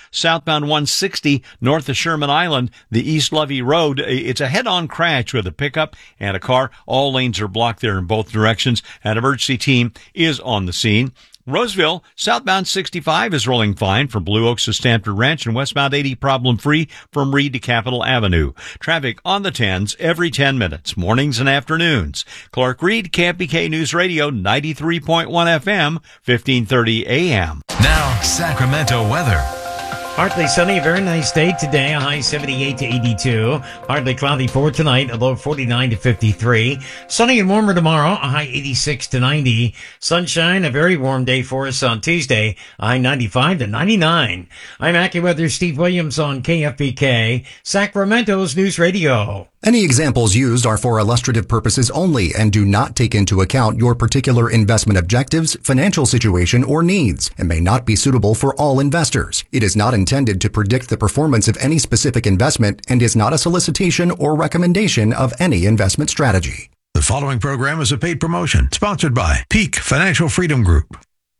southbound 160 north of Sherman Island, the East Levee Road. It's a head-on crash with a pickup and a car. All lanes are blocked there in both directions. An emergency team is on the scene. Roseville, southbound 65 is rolling fine from Blue Oaks to Stanford Ranch, and westbound 80 problem-free from Reed to Capitol Avenue. Traffic on the 10s every 10 minutes, mornings and afternoons. Clark Reed, KFBK News Radio, 93.1 FM, 1530 AM. Now, Sacramento weather. Partly sunny, a very nice day today, a high 78 to 82. Partly cloudy for tonight, a low 49 to 53. Sunny and warmer tomorrow, a high 86 to 90. Sunshine, a very warm day for us on Tuesday, a high 95 to 99. I'm AccuWeather Steve Williams on KFBK, Sacramento's News Radio. Any examples used are for illustrative purposes only and do not take into account your particular investment objectives, financial situation, or needs, and may not be suitable for all investors. It is not intended to predict the performance of any specific investment and is not a solicitation or recommendation of any investment strategy. The following program is a paid promotion sponsored by Peak Financial Freedom Group.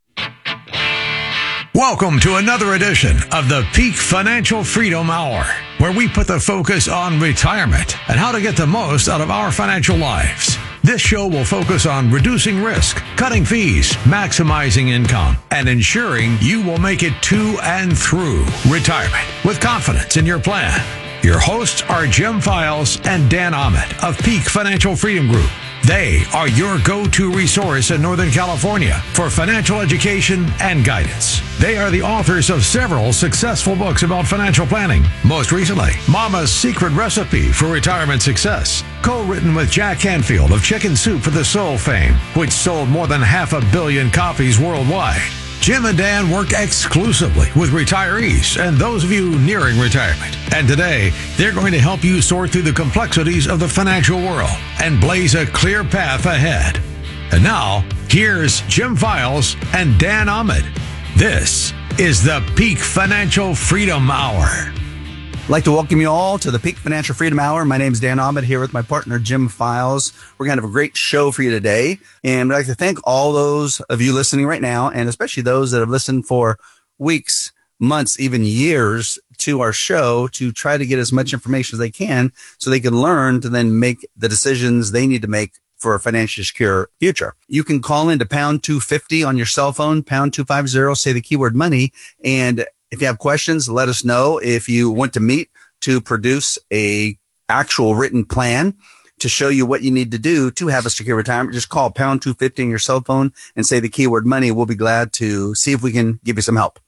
Welcome to another edition of the Peak Financial Freedom Hour, where we put the focus on retirement and how to get the most out of our financial lives. This show will focus on reducing risk, cutting fees, maximizing income, and ensuring you will make it to and through retirement with confidence in your plan. Your hosts are Jim Files and Dan Ahmed of Peak Financial Freedom Group. They are your go-to resource in Northern California for financial education and guidance. They are the authors of several successful books about financial planning. Most recently, Mama's Secret Recipe for Retirement Success, co-written with Jack Canfield of Chicken Soup for the Soul fame, which sold more than 500 million copies worldwide. Jim and Dan work exclusively with retirees and those of you nearing retirement. And today, they're going to help you sort through the complexities of the financial world and blaze a clear path ahead. And now, here's Jim Files and Dan Ahmed. This is the Peak Financial Freedom Hour. I'd like to welcome you all to the Peak Financial Freedom Hour. My name is Dan Ahmed here with my partner, Jim Files. We're going to have a great show for you today. And I'd like to thank all those of you listening right now, and especially those that have listened for weeks, months, even years to our show to try to get as much information as they can so they can learn to then make the decisions they need to make for a financially secure future. You can call into pound 250 on your cell phone, pound 250, say the keyword money, and if you have questions, let us know. If you want to meet to produce a actual written plan to show you what you need to do to have a secure retirement, just call pound 250 on your cell phone and say the keyword money. We'll be glad to see if we can give you some help.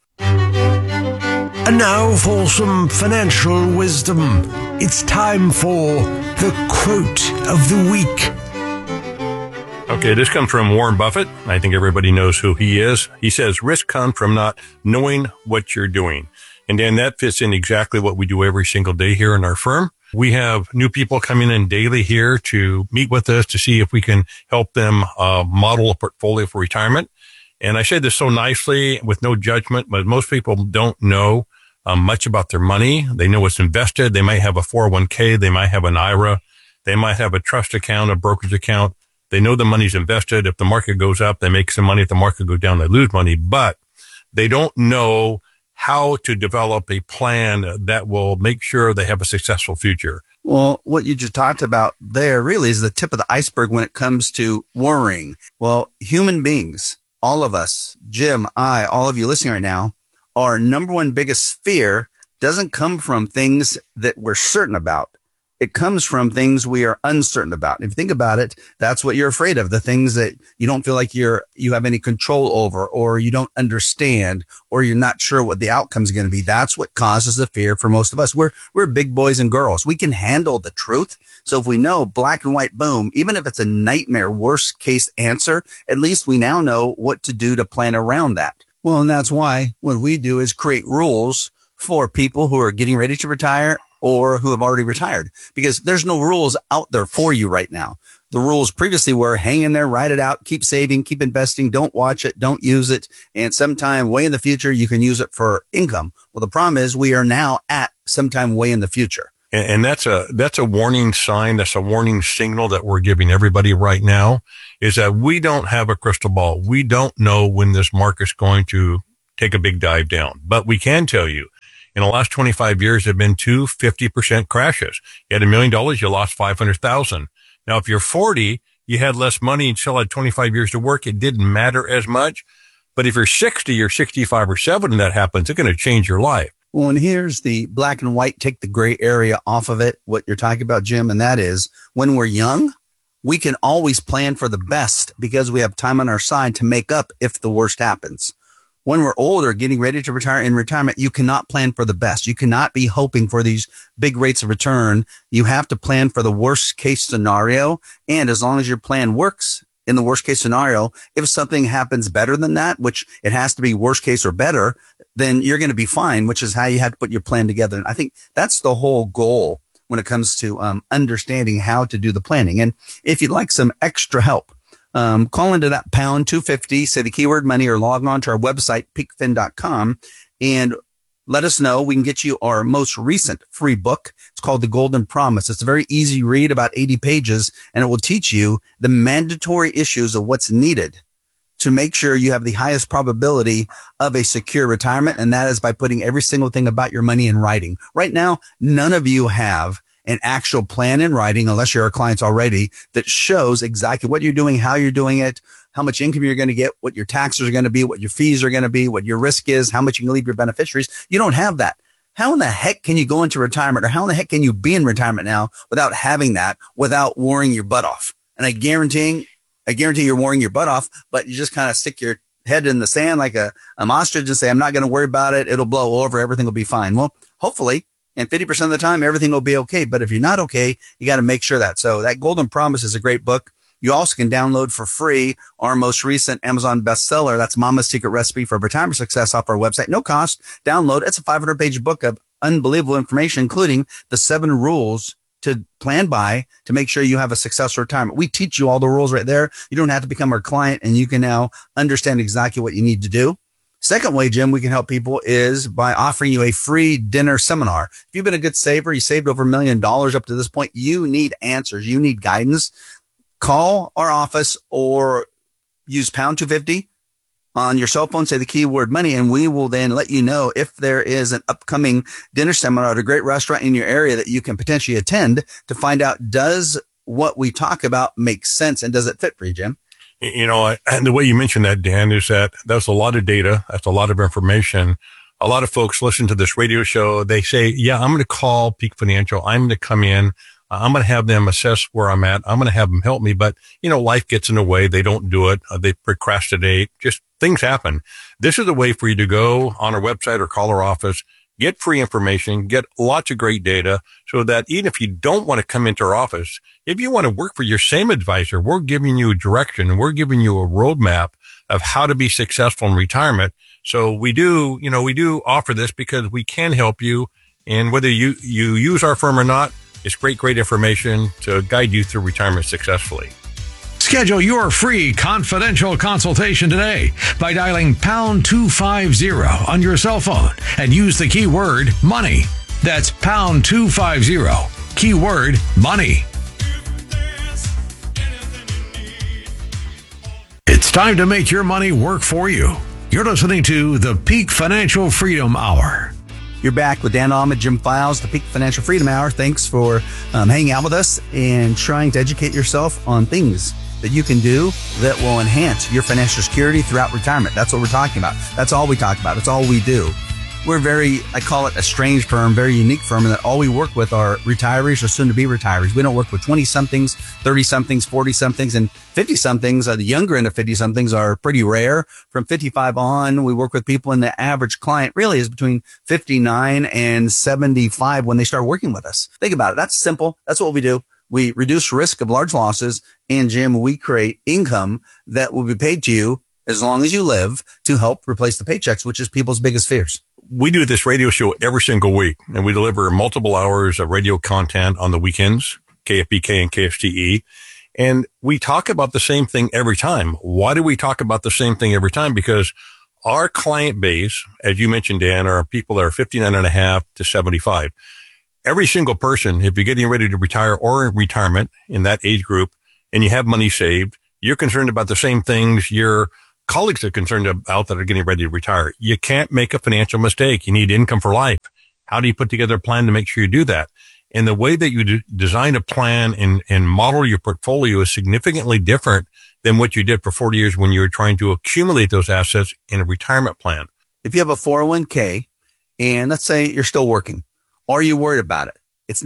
And now for some financial wisdom. It's time for the quote of the week. Okay, this comes from Warren Buffett. I think everybody knows who he is. He says, risk comes from not knowing what you're doing. And Dan, that fits in exactly what we do every single day here in our firm. We have new people coming in daily here to meet with us to see if we can help them model a portfolio for retirement. And I say this so nicely with no judgment, but most people don't know much about their money. They know it's invested. They might have a 401k. They might have an IRA. They might have a trust account, a brokerage account. They know the money's invested. If the market goes up, they make some money. If the market goes down, they lose money. But they don't know how to develop a plan that will make sure they have a successful future. Well, what you just talked about there really is the tip of the iceberg when it comes to worrying. Well, human beings, all of us, Jim, I, all of you listening right now, our number one biggest fear doesn't come from things that we're certain about. It comes from things we are uncertain about. If you think about it, that's what you're afraid of, the things that you don't feel like you have any control over, or you don't understand, or you're not sure what the outcome is going to be. That's what causes the fear for most of us. We're big boys and girls. We can handle the truth. So if we know black and white, boom, even if it's a nightmare, worst case answer, at least we now know what to do to plan around that. Well, and that's why what we do is create rules for people who are getting ready to retire or who have already retired, because there's no rules out there for you right now. The rules previously were hang in there, ride it out, keep saving, keep investing, don't watch it, don't use it. And sometime way in the future, you can use it for income. Well, the problem is we are now at sometime way in the future. And that's a warning sign. That's a warning signal that we're giving everybody right now, is that we don't have a crystal ball. We don't know when this market's going to take a big dive down, but we can tell you In the last 25 years, there have been two 50% crashes. You had $1 million, you lost 500,000. Now, if you're 40, you had less money and still had 25 years to work. It didn't matter as much. But if you're 60 or 65 or 70 and that happens, it's going to change your life. Well, and here's the black and white, take the gray area off of it, what you're talking about, Jim, and that is when we're young, we can always plan for the best because we have time on our side to make up if the worst happens. When we're older, getting ready to retire in retirement, you cannot plan for the best. You cannot be hoping for these big rates of return. You have to plan for the worst case scenario. And as long as your plan works in the worst case scenario, if something happens better than that, which it has to be worst case or better, then you're going to be fine, which is how you have to put your plan together. And I think that's the whole goal when it comes to understanding how to do the planning. And if you'd like some extra help, call into that pound 250, say the keyword money, or log on to our website, peakfin.com, and let us know. We can get you our most recent free book. It's called The Golden Promise. It's a very easy read, about 80 pages, and it will teach you the mandatory issues of what's needed to make sure you have the highest probability of a secure retirement. And that is by putting every single thing about your money in writing. Right now, none of you have an actual plan in writing, unless you're our clients already, that shows exactly what you're doing, how you're doing it, how much income you're going to get, what your taxes are going to be, what your fees are going to be, what your risk is, how much you can leave your beneficiaries. You don't have that. How in the heck can you go into retirement, or how in the heck can you be in retirement now without having that, without worrying your butt off? And I guarantee you're worrying your butt off, but you just kind of stick your head in the sand like a ostrich and say, I'm not going to worry about it. It'll blow over. Everything will be fine. Well, hopefully, and 50% of the time, everything will be okay. But if you're not okay, you got to make sure that. So that Golden Promise is a great book. You also can download for free our most recent Amazon bestseller. That's Mama's Secret Recipe for Retirement Success off our website. No cost. Download. It's a 500-page book of unbelievable information, including the 7 rules to plan by to make sure you have a successful retirement. We teach you all the rules right there. You don't have to become our client, and you can now understand exactly what you need to do. Second way, Jim, we can help people is by offering you a free dinner seminar. If you've been a good saver, you saved over $1 million up to this point, you need answers. You need guidance. Call our office or use pound 250 on your cell phone, say the keyword money, and we will then let you know if there is an upcoming dinner seminar at a great restaurant in your area that you can potentially attend to find out, does what we talk about make sense and does it fit for you, Jim? You know, and the way you mentioned that, Dan, is that that's a lot of data. That's a lot of information. A lot of folks listen to this radio show. They say, yeah, I'm going to call Peak Financial. I'm going to come in. I'm going to have them assess where I'm at. I'm going to have them help me. But, you know, life gets in the way. They don't do it. They procrastinate. Just things happen. This is a way for you to go on our website or call our office, get free information, get lots of great data so that even if you don't want to come into our office, if you want to work for your same advisor, we're giving you direction. We're giving you a roadmap of how to be successful in retirement. So we do offer this because we can help you. And whether you use our firm or not, it's great information to guide you through retirement successfully. Schedule your free confidential consultation today by dialing pound 250 on your cell phone and use the keyword money. That's pound 250, keyword money. It's time to make your money work for you. You're listening to the Peak Financial Freedom Hour. You're back with Dan Ahmed, Jim Files, the Peak Financial Freedom Hour. Thanks for hanging out with us and trying to educate yourself on things that you can do that will enhance your financial security throughout retirement. That's what we're talking about. That's all we talk about. It's all we do. We're I call it a strange firm, very unique firm, in that all we work with are retirees or soon-to-be retirees. We don't work with 20-somethings, 30-somethings, 40-somethings, and 50-somethings. The younger end of 50-somethings are pretty rare. From 55 on, we work with people, and the average client really is between 59 and 75 when they start working with us. Think about it. That's simple. That's what we do. We reduce risk of large losses, and Jim, we create income that will be paid to you as long as you live to help replace the paychecks, which is people's biggest fears. We do this radio show every single week, and we deliver multiple hours of radio content on the weekends, KFBK and KFTE. And we talk about the same thing every time. Why do we talk about the same thing every time? Because our client base, as you mentioned, Dan, are people that are 59 and a half to 75. Every single person, if you're getting ready to retire or in retirement in that age group and you have money saved, you're concerned about the same things your colleagues are concerned about that are getting ready to retire. You can't make a financial mistake. You need income for life. How do you put together a plan to make sure you do that? And the way that you design a plan and model your portfolio is significantly different than what you did for 40 years when you were trying to accumulate those assets in a retirement plan. If you have a 401k and let's say you're still working, are you worried about it? It's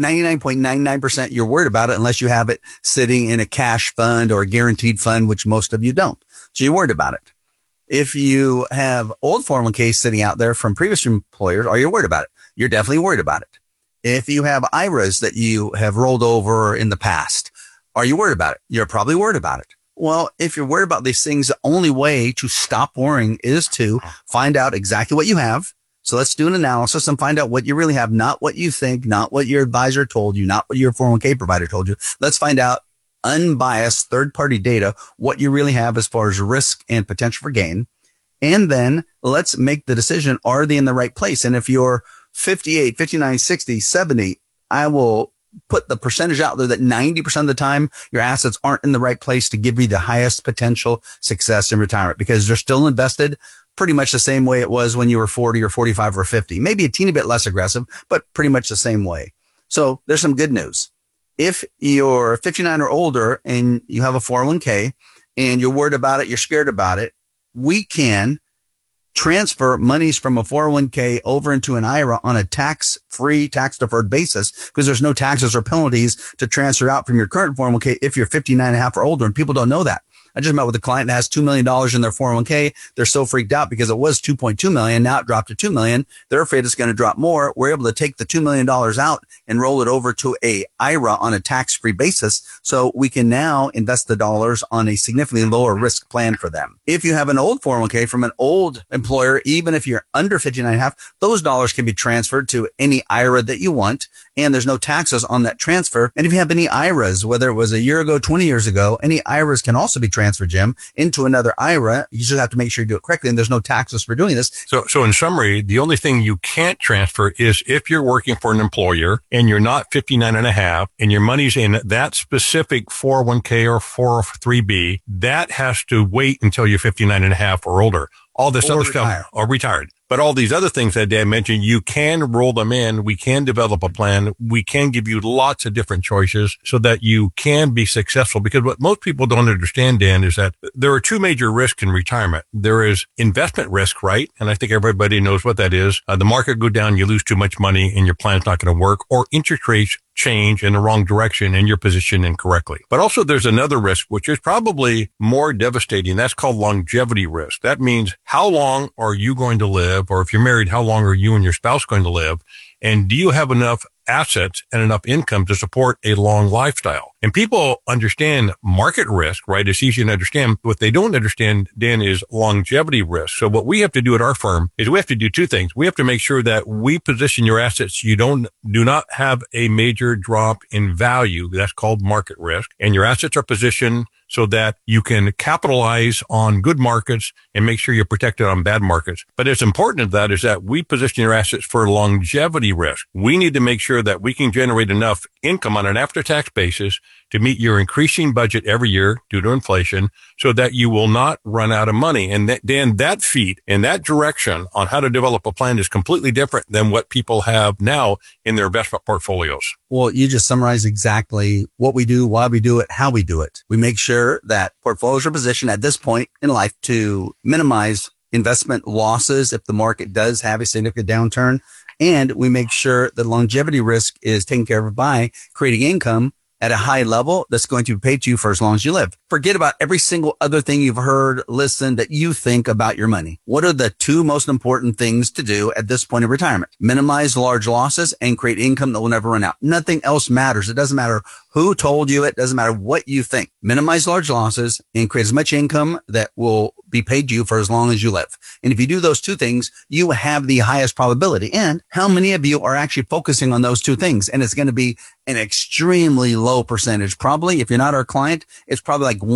99.99% you're worried about it unless you have it sitting in a cash fund or a guaranteed fund, which most of you don't. So you're worried about it. If you have old 401ks sitting out there from previous employers, are you worried about it? You're definitely worried about it. If you have IRAs that you have rolled over in the past, are you worried about it? You're probably worried about it. Well, if you're worried about these things, the only way to stop worrying is to find out exactly what you have. So let's do an analysis and find out what you really have, not what you think, not what your advisor told you, not what your 401k provider told you. Let's find out unbiased third-party data, what you really have as far as risk and potential for gain. And then let's make the decision, are they in the right place? And if you're 58, 59, 60, 70, I will put the percentage out there that 90% of the time your assets aren't in the right place to give you the highest potential success in retirement because they're still invested pretty much the same way it was when you were 40 or 45 or 50, maybe a teeny bit less aggressive, but pretty much the same way. So there's some good news. If you're 59 or older and you have a 401k and you're worried about it, you're scared about it, we can transfer monies from a 401k over into an IRA on a tax-free, tax-deferred basis because there's no taxes or penalties to transfer out from your current 401k if you're 59 and a half or older, and people don't know that. I just met with a client that has $2 million in their 401k. They're so freaked out because it was $2.2 million. Now it dropped to $2 million. They're afraid it's going to drop more. We're able to take the $2 million out and roll it over to a IRA on a tax-free basis. So we can now invest the dollars on a significantly lower risk plan for them. If you have an old 401k from an old employer, even if you're under 59 and a half, those dollars can be transferred to any IRA that you want. And there's no taxes on that transfer. And if you have any IRAs, whether it was a year ago, 20 years ago, any IRAs can also be transferred, Jim, into another IRA. You just have to make sure you do it correctly. And there's no taxes for doing this. So in summary, the only thing you can't transfer is if you're working for an employer and you're not 59 and a half and your money's in that specific 401k or 403b, that has to wait until you're 59 and a half or older. All this other stuff, or retired. But all these other things that Dan mentioned, you can roll them in. We can develop a plan. We can give you lots of different choices so that you can be successful. Because what most people don't understand, Dan, is that there are two major risks in retirement. There is investment risk, right? And I think everybody knows what that is. The market go down, you lose too much money and your plan's not going to work, or interest rates change in the wrong direction and you're positioned incorrectly. But also there's another risk, which is probably more devastating. That's called longevity risk. That means how long are you going to live? Or if you're married, how long are you and your spouse going to live? And do you have enough assets and enough income to support a long lifestyle? And people understand market risk, right? It's easy to understand. What they don't understand, Dan, is longevity risk. So what we have to do at our firm is we have to do two things. We have to make sure that we position your assets. You do not have a major drop in value. That's called market risk. And your assets are positioned so that you can capitalize on good markets and make sure you're protected on bad markets. But it's important to that is that we position your assets for longevity risk. We need to make sure that we can generate enough income on an after-tax basis to meet your increasing budget every year due to inflation so that you will not run out of money. And Dan, that feat and that direction on how to develop a plan is completely different than what people have now in their investment portfolios. Well, you just summarized exactly what we do, why we do it, how we do it. We make sure that portfolios are positioned at this point in life to minimize investment losses if the market does have a significant downturn. And we make sure that longevity risk is taken care of by creating income at a high level that's going to be paid to you for as long as you live. Forget about every single other thing you've heard, listened, that you think about your money. What are the two most important things to do at this point in retirement? Minimize large losses and create income that will never run out. Nothing else matters. It doesn't matter who told you it. Doesn't matter what you think. Minimize large losses and create as much income that will be paid to you for as long as you live. And if you do those two things, you have the highest probability. And how many of you are actually focusing on those two things? And it's going to be an extremely low percentage. Probably, if you're not our client, it's probably like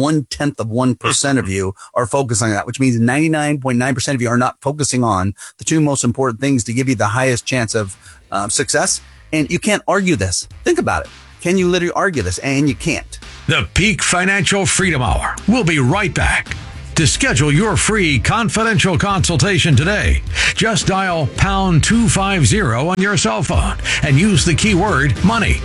0.1% of you are focusing on that, which means 99.9% of you are not focusing on the two most important things to give you the highest chance of success. And you can't argue this. Think about it. Can you literally argue this? And you can't. The Peak Financial Freedom Hour. We'll be right back. To schedule your free confidential consultation today, just dial pound 250 on your cell phone and use the keyword money.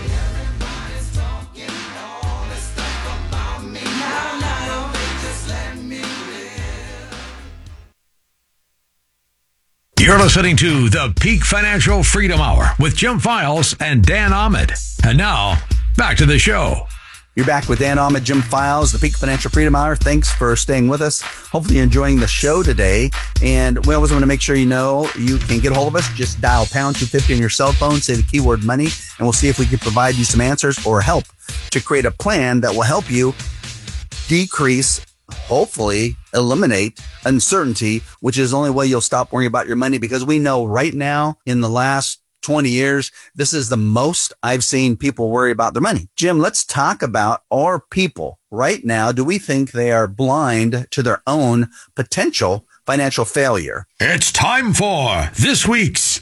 You're listening to the Peak Financial Freedom Hour with Jim Files and Dan Ahmed. And now, back to the show. You're back with Dan Ahmed, Jim Files, the Peak Financial Freedom Hour. Thanks for staying with us. Hopefully you're enjoying the show today. And we always want to make sure you know you can get a hold of us. Just dial pound 250 on your cell phone, say the keyword money, and we'll see if we can provide you some answers or help to create a plan that will help you decrease, hopefully eliminate uncertainty, which is the only way you'll stop worrying about your money, because we know right now in the last 20 years, this is the most I've seen people worry about their money. Jim, let's talk about our people right now. Do we think they are blind to their own potential financial failure? It's time for this week's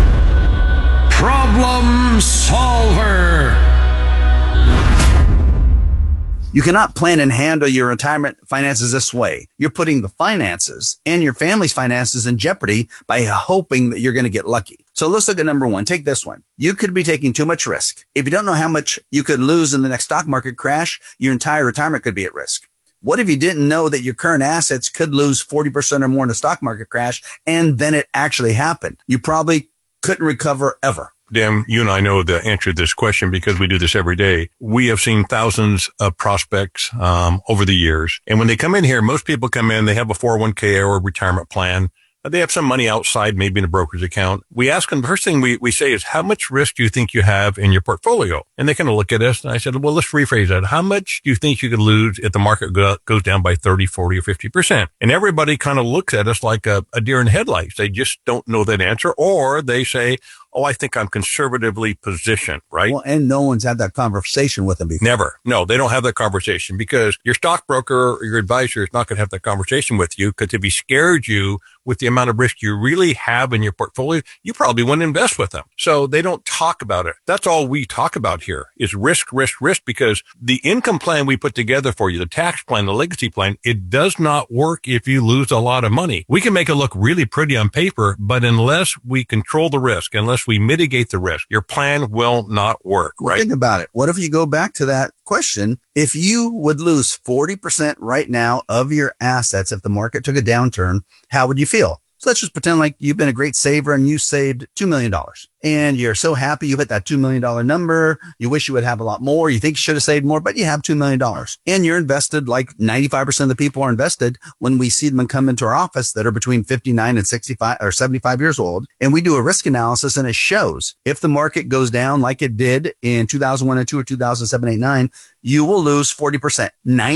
Problem Solver. You cannot plan and handle your retirement finances this way. You're putting the finances and your family's finances in jeopardy by hoping that you're going to get lucky. So let's look at number one. Take this one. You could be taking too much risk. If you don't know how much you could lose in the next stock market crash, your entire retirement could be at risk. What if you didn't know that your current assets could lose 40% or more in a stock market crash, and then it actually happened? You probably couldn't recover ever. Dan, you and I know the answer to this question because we do this every day. We have seen thousands of prospects over the years. And when they come in here, most people come in, they have a 401k or a retirement plan. They have some money outside, maybe in a broker's account. We ask them, the first thing we say is, how much risk do you think you have in your portfolio? And they kind of look at us, and I said, well, let's rephrase that. How much do you think you could lose if the market goes down by 30, 40, or 50%? And everybody kind of looks at us like a deer in headlights. They just don't know that answer, or they say, oh, I think I'm conservatively positioned, right? Well, and no one's had that conversation with them before. Never. No, they don't have that conversation because your stockbroker or your advisor is not going to have that conversation with you, because if he scared you with the amount of risk you really have in your portfolio, you probably wouldn't invest with them. So they don't talk about it. That's all we talk about here is risk, risk, risk, because the income plan we put together for you, the tax plan, the legacy plan, it does not work if you lose a lot of money. We can make it look really pretty on paper, but unless we control the risk, unless we mitigate the risk, your plan will not work, right? Think about it. What if you go back to that question? If you would lose 40% right now of your assets, if the market took a downturn, how would you feel? So let's just pretend like you've been a great saver and you saved $2 million. And you're so happy you hit that $2 million number. You wish you would have a lot more. You think you should have saved more, but you have $2 million. And you're invested like 95% of the people are invested when we see them come into our office that are between 59 and 65 or 75 years old. And we do a risk analysis, and it shows if the market goes down like it did in 2001 and 2 or 2007, 8, 9, you will lose 40%.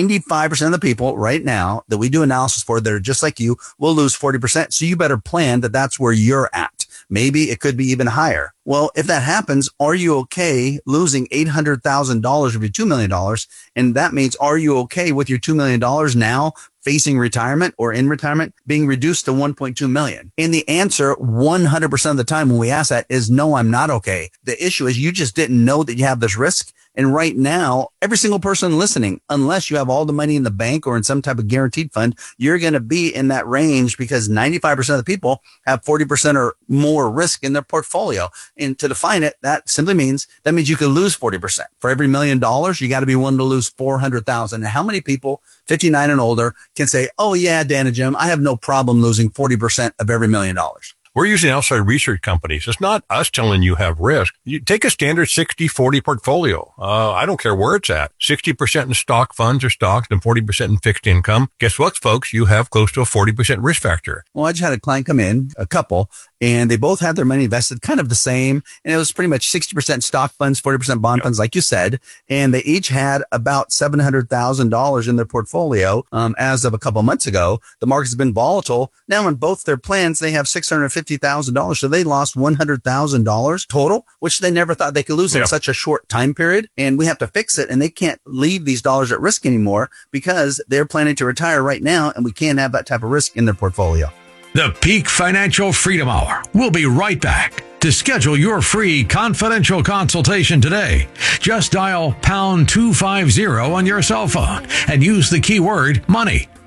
95% of the people right now that we do analysis for that are just like you will lose 40%. So you better plan that that's where you're at. Maybe it could be even higher. Well, if that happens, are you okay losing $800,000 of your $2 million? And that means, are you okay with your $2 million now facing retirement or in retirement being reduced to 1.2 million? And the answer 100% of the time when we ask that is no, I'm not okay. The issue is you just didn't know that you have this risk. And right now, every single person listening, unless you have all the money in the bank or in some type of guaranteed fund, you're going to be in that range because 95% of the people have 40% or more risk in their portfolio. And to define it, that simply means you could lose 40%. For every $1 million, you got to be willing to lose 400,000. And how many people 59 and older can say, oh yeah, Dan and Jim, I have no problem losing 40% of every $1 million? We're using outside research companies. It's not us telling you have risk. You take a standard 60-40 portfolio. I don't care where it's at. 60% in stock funds or stocks and 40% in fixed income. Guess what, folks? You have close to a 40% risk factor. Well, I just had a client come in, a couple, and they both had their money invested kind of the same. And it was pretty much 60% stock funds, 40% bond funds, like you said. And they each had about $700,000 in their portfolio as of a couple months ago. The market's been volatile. Now in both their plans, they have $650,000. So they lost $100,000 total, which they never thought they could lose in such a short time period. And we have to fix it. And they can't leave these dollars at risk anymore because they're planning to retire right now. And we can't have that type of risk in their portfolio. The Peak Financial Freedom Hour. We'll be right back. To schedule your free confidential consultation today, just dial pound 250 on your cell phone and use the keyword money.